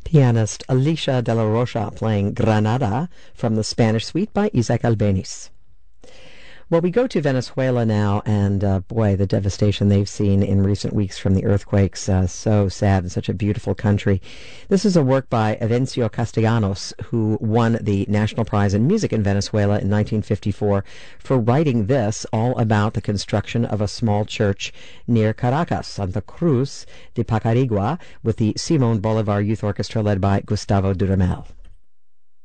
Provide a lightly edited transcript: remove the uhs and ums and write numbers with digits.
Pianist Alicia de la Rocha playing Granada from the Spanish Suite by Isaac Albeniz. Well, we go to Venezuela now, and boy, the devastation they've seen in recent weeks from the earthquakes. So sad, and such a beautiful country. This is a work by Evencio Castellanos, who won the National Prize in Music in Venezuela in 1954 for writing this, all about the construction of a small church near Caracas, Santa Cruz de Pacarigua, with the Simón Bolivar Youth Orchestra led by Gustavo Dudamel.